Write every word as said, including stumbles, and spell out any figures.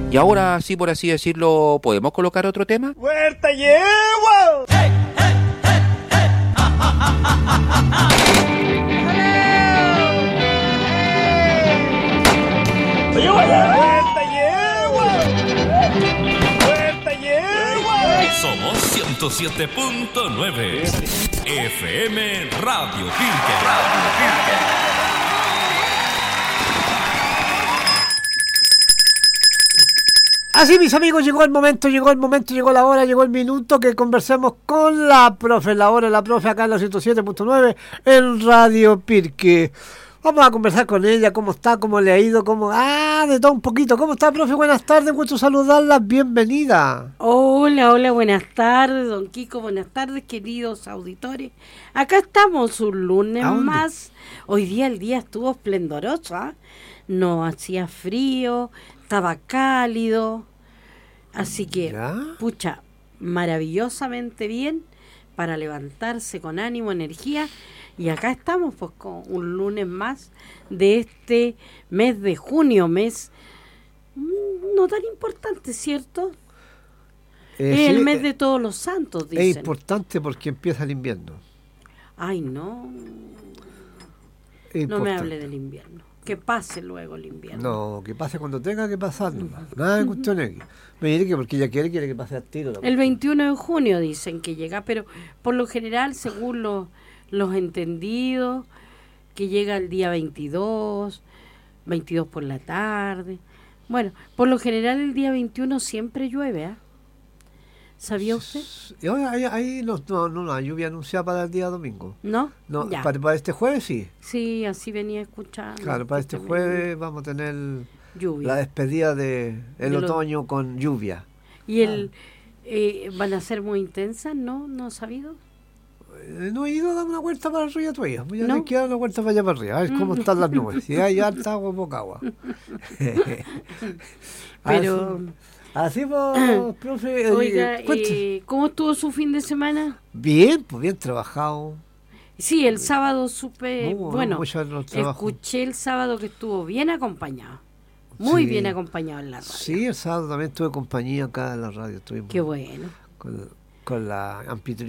Y ahora, sí, por así decirlo, ¿podemos colocar otro tema? ¡Huerta yegua! ¡Hey, hey, hey, hey! ¡Ja, ja, ja, ja, ja, ja! ¡Oye, huerta yegua! ¡Huerta yegua! Somos ciento siete punto nueve F M Radio Pirque. Radio Pirque. Así, mis amigos, llegó el momento, llegó el momento, llegó la hora, llegó el minuto que conversemos con la profe, la hora de la profe acá en la ciento siete punto nueve en Radio Pirque. Vamos a conversar con ella, cómo está, cómo le ha ido, cómo... Ah, de todo un poquito. ¿Cómo está, profe? Buenas tardes, gusto saludarla, bienvenida. Hola, hola, buenas tardes, don Kiko, buenas tardes, queridos auditores. Acá estamos un lunes más. Hoy día el día estuvo esplendoroso, ¿eh? No hacía frío, estaba cálido, así que, ¿ya? Pucha, maravillosamente bien para levantarse con ánimo, energía. Y acá estamos pues con un lunes más de este mes de junio, mes no tan importante, ¿cierto? Eh, es sí, el mes de todos los santos, dicen. Es importante porque empieza el invierno. Ay, no. Es no me importante. hable del invierno. Que pase luego el invierno. No, que pase cuando tenga que pasar. No, nada de cuestiones. Me diré que porque ella quiere, quiere que pase al tiro. El veintiuno de junio dicen que llega, pero por lo general, según los, los entendidos, que llega el día veintidós, veintidós por la tarde. Bueno, por lo general el día veintiuno siempre llueve, ¿eh? ¿Sabía usted? Ahí, ahí no, no, no, la lluvia anunciada para el día domingo. ¿No? No, ya. Para, para este jueves sí. Sí, así venía escuchando. Claro, para este jueves vamos a tener lluvia. La despedida de el de otoño lo... con lluvia. ¿Y el eh, van a ser muy intensas? ¿No? ¿No has sabido? Eh, no he ido a dar una vuelta para arriba todavía. Voy a ¿No? tener que dar una vuelta para allá para arriba. A ver cómo están las nubes. Si hay alta agua o poca agua. Pero... Así, Así pues, profe. Oiga, eh, ¿cómo estuvo su fin de semana? Bien, pues bien trabajado. Sí, el sábado supe, Muy, bueno, no, escuché el sábado que estuvo bien acompañado, muy sí. bien acompañado en la radio. Sí, el sábado también tuve compañía acá en la radio. Estuvimos Qué bueno. Con, con la anfitriona.